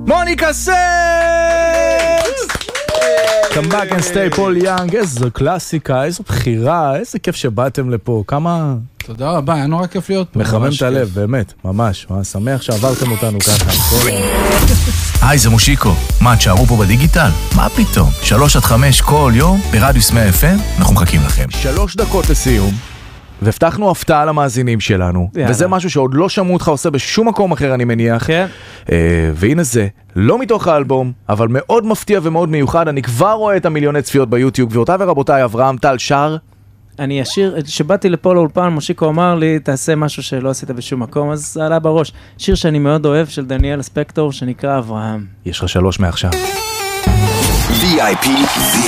מוניקה סקס! Come back and stay פול יאנג, איזו קלאסיקה, איזו בחירה, איזה כיף שבאתם לפה, כמה... תודה רבה, היה נורא כיף להיות פה. מחמם את הלב, באמת, ממש, שמח שעברתם אותנו ככה. היי, זה מושיקו, מה, תשארו פה בדיגיטל? מה פתאום? 3-5 כל יום, ברדיוס 100 FM, אנחנו מחכים לכם. 3 דקות לסיום, והבטחנו הפתעה למאזינים שלנו, וזה משהו שעוד לא שמעו אותך עושה בשום מקום אחר, אני מניח. והנה זה, לא מתוך האלבום, אבל מאוד מפתיע ומאוד מיוחד, אני כבר רואה את המיליוני צפיות ביוטיוב, גבירותיי ורבותיי, אברהם טל שר. אני אשיר, שבאתי לפה לאולפן, מושיקו אמר לי, תעשה משהו שלא עשית בשום מקום, אז זה עלה בראש. שיר שאני מאוד אוהב, של דניאל ספקטור, שנקרא אברהם. יש לך 3 מעכשיו. VIP